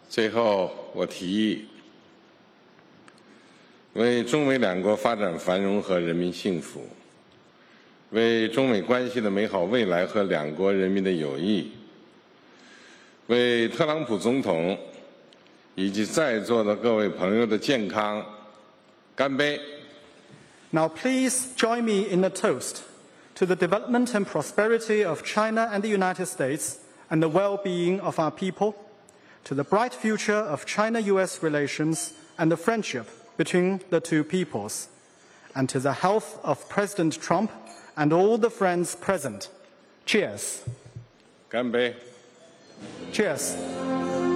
最后，我提议为中美两国发展繁荣和人民幸福，为中美关系的美好未来和两国人民的友谊，为特朗普总统以及在座的各位朋友的健康干杯。 Now please join me in a toast to the development and prosperity of China and the United States and the well-being of our people, to the bright future of China-US relations and the friendship between the two peoples, and to the health of President Trump and all the friends present. Cheers. 干杯。 Cheers.